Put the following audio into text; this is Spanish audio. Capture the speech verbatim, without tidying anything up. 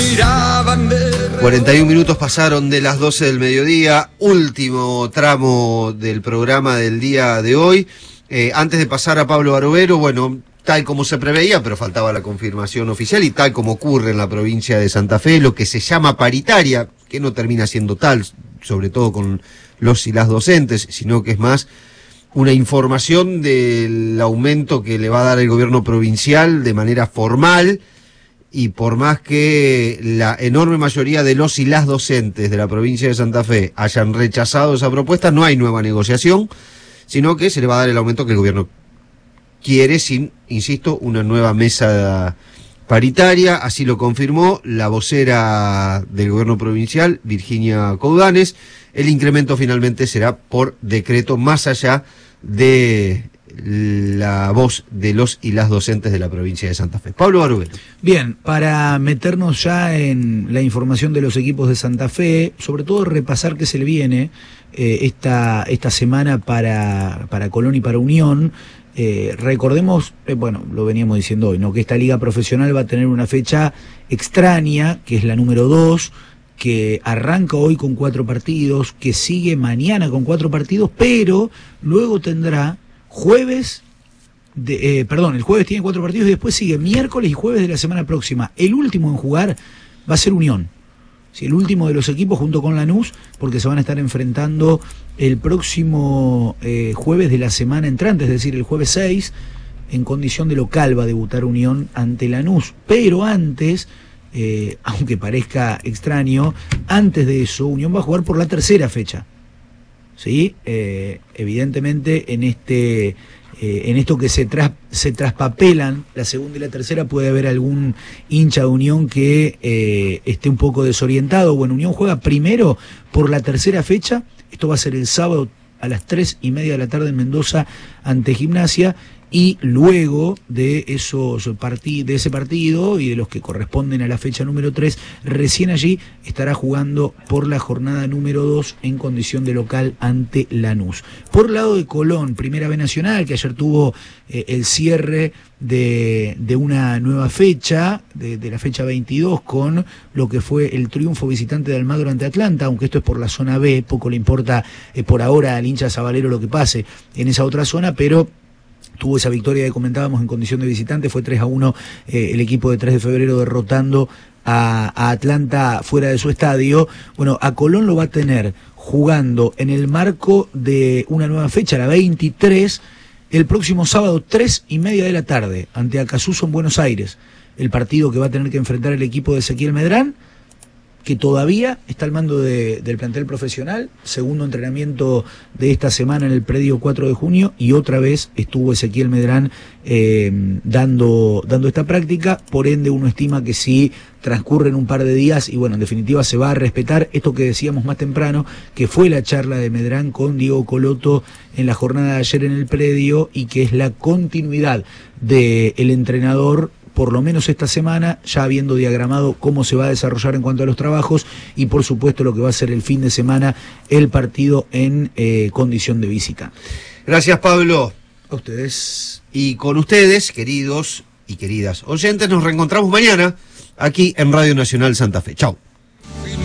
miraban de... cuarenta y un minutos pasaron de las doce del mediodía, último tramo del programa del día de hoy. Eh, antes de pasar a Pablo Barovero, bueno, tal como se preveía, pero faltaba la confirmación oficial, y tal como ocurre en la provincia de Santa Fe, lo que se llama paritaria, que no termina siendo tal, sobre todo con los y las docentes, sino que es más una información del aumento que le va a dar el gobierno provincial de manera formal, y por más que la enorme mayoría de los y las docentes de la provincia de Santa Fe hayan rechazado esa propuesta, no hay nueva negociación, sino que se le va a dar el aumento que el gobierno quiere, sin, insisto, una nueva mesa paritaria. Así lo confirmó la vocera del gobierno provincial, Virginia Coudanes. El incremento finalmente será por decreto, más allá de la voz de los y las docentes de la provincia de Santa Fe. Pablo Barovero. Bien, para meternos ya en la información de los equipos de Santa Fe, sobre todo repasar qué se le viene eh, esta, esta semana para, para Colón y para Unión. Eh, recordemos, eh, bueno, lo veníamos diciendo hoy, ¿no?, que esta liga profesional va a tener una fecha extraña, que es la número dos, que arranca hoy con cuatro partidos, que sigue mañana con cuatro partidos, pero luego tendrá jueves, de, eh, perdón, el jueves tiene cuatro partidos y después sigue miércoles y jueves de la semana próxima. El último en jugar va a ser Unión, ¿sí?, el último de los equipos junto con Lanús, porque se van a estar enfrentando el próximo eh, jueves de la semana entrante, es decir, el jueves seis, en condición de local va a debutar Unión ante Lanús, pero antes... Eh, aunque parezca extraño, antes de eso Unión va a jugar por la tercera fecha, ¿sí? Eh, evidentemente en este eh, en esto que se, tras, se traspapelan la segunda y la tercera, puede haber algún hincha de Unión que eh, esté un poco desorientado. Bueno, Unión juega primero por la tercera fecha, esto va a ser el sábado a las tres y media de la tarde en Mendoza ante Gimnasia, y luego de esos partid- de ese partido y de los que corresponden a la fecha número tres, recién allí estará jugando por la jornada número dos en condición de local ante Lanús. Por el lado de Colón, Primera B Nacional, que ayer tuvo eh, el cierre de, de una nueva fecha, de, de la fecha veintidós, con lo que fue el triunfo visitante de Almagro ante Atlanta, aunque esto es por la zona B, poco le importa eh, por ahora al hincha sabalero lo que pase en esa otra zona, pero tuvo esa victoria que comentábamos en condición de visitante, fue tres a uno eh, el equipo de tres de febrero derrotando a, a Atlanta fuera de su estadio. Bueno, a Colón lo va a tener jugando en el marco de una nueva fecha, la veintitrés, el próximo sábado, tres y media de la tarde, ante Acasuso en Buenos Aires, el partido que va a tener que enfrentar el equipo de Ezequiel Medrán, que todavía está al mando de, del plantel profesional, segundo entrenamiento de esta semana en el predio cuatro de junio, y otra vez estuvo Ezequiel Medrán eh, dando, dando esta práctica. Por ende uno estima que si transcurren un par de días, y bueno, en definitiva se va a respetar esto que decíamos más temprano, que fue la charla de Medrán con Diego Coloto en la jornada de ayer en el predio, y que es la continuidad del entrenador, por lo menos esta semana, ya habiendo diagramado cómo se va a desarrollar en cuanto a los trabajos, y por supuesto lo que va a ser el fin de semana, el partido en eh, condición de visita. Gracias, Pablo. A ustedes. Y con ustedes, queridos y queridas oyentes, nos reencontramos mañana aquí en Radio Nacional Santa Fe. Chau.